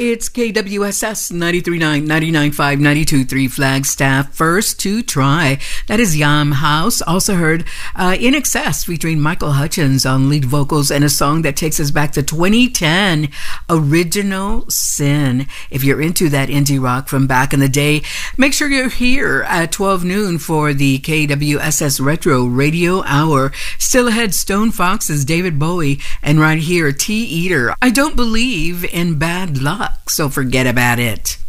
It's KWSS 93.9, 99.5, 92.3 Flagstaff. First to try. That is Yam House. Also heard In Excess featuring Michael Hutchence on lead vocals and a song that takes us back to 2010, Original Sin. If you're into that indie rock from back in the day, make sure you're here at 12 noon for the KWSS Retro Radio Hour. Still ahead, Stone Fox's David Bowie, and right here, Tea Eater. I don't believe in bad luck, so forget about it.